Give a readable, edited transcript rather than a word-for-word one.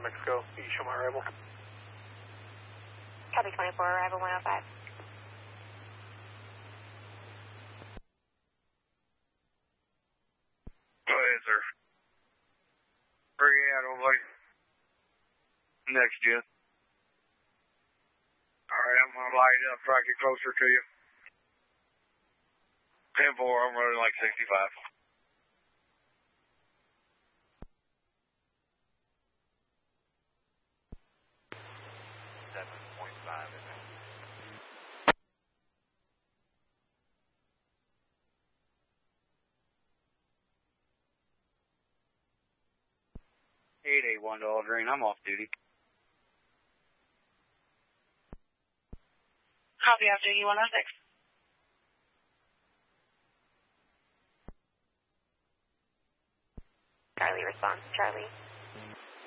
Mexico. You show my arrival. Copy 24, arrival 105. Go ahead, sir. Bring it out, old lady. Next, Jen. Alright, I'm going to light it up, try to get closer to you. 10-4, I'm running like 65. $881 Green, I'm off duty. Copy off duty 106. Charlie response, Charlie.